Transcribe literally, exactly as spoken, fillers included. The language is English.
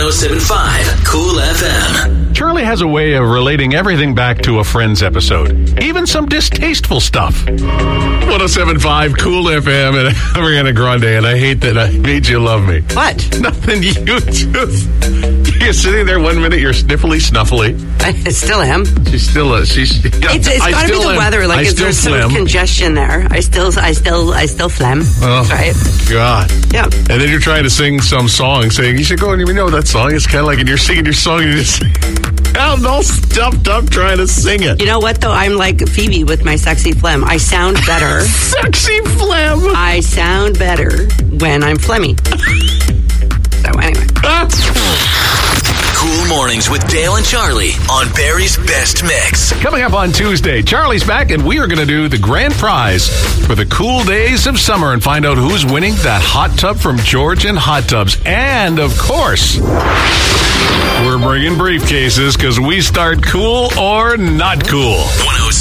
oh seven point five Cool F M. Charlie has a way of relating everything back to a Friends episode, even some distasteful stuff. one oh seven point five Cool F M and Ariana Grande, and I hate that I made you love me. What? Nothing. You just you're sitting there one minute, you're sniffly, snuffly. I still am. She's still a, she's. It's, it's I got to be the am, weather. Like, I is there some phlegm. congestion there? I still, I still, I still phlegm. Oh, right? God. Yeah. And then you're trying to sing some song, saying you should go and you know that song. It's kind of like, and you're singing your song, and you're just I'm all stuffed up trying to sing it. You know what, though? I'm like Phoebe with my sexy phlegm. I sound better. Sexy phlegm. I sound better when I'm phlegmy. So anyway. Cool Mornings with Dale and Charlie on Barry's Best Mix. Coming up on Tuesday, Charlie's back, and we are going to do the grand prize for the cool days of summer and find out who's winning that hot tub from Georgian Hot Tubs. And, of course, we're bringing briefcases because we start cool or not cool.